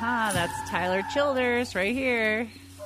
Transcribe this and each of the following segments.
That's Tyler Childers right here.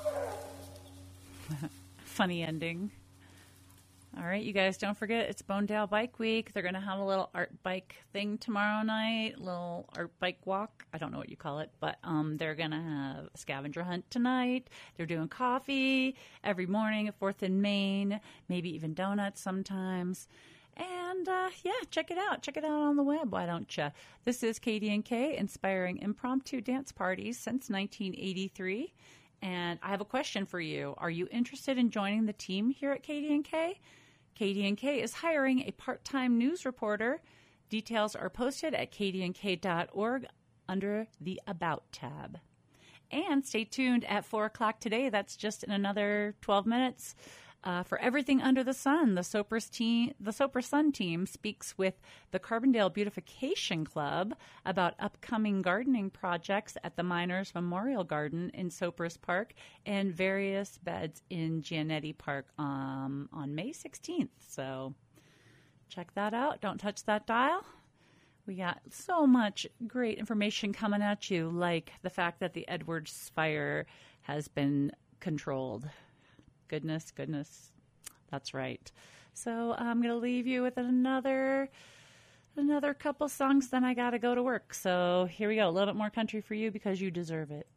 Funny ending. All right, you guys, don't forget it's Bonedale Bike Week. They're going to have a little art bike thing tomorrow night, little art bike walk. I don't know what you call it, but they're going to have a scavenger hunt tonight. They're doing coffee every morning at 4th and Main, maybe even donuts sometimes. And, check it out. Check it out on the web, why don't you? This is KDNK, inspiring impromptu dance parties since 1983. And I have a question for you. Are you interested in joining the team here at KDNK? KDNK is hiring a part-time news reporter. Details are posted at kdnk.org under the About tab. And stay tuned at 4 o'clock today. That's just in another 12 minutes. For Everything Under the Sun, the Soper Sun team speaks with the Carbondale Beautification Club about upcoming gardening projects at the Miners Memorial Garden in Sopers Park and various beds in Giannetti Park on May 16th. So check that out. Don't touch that dial. We got so much great information coming at you, like the fact that the Edwards fire has been controlled. Goodness. That's right. So I'm going to leave you with another couple songs, then I got to go to work. So here we go. A little bit more country for you because you deserve it.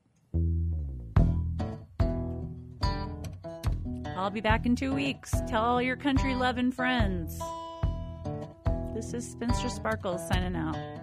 I'll be back in 2 weeks. Tell all your country loving friends. This is Spinster Sparkles signing out.